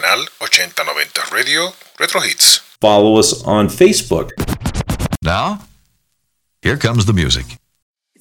canal 8090 Radio Retro Hits. Follow us on Facebook. Now, here comes the music.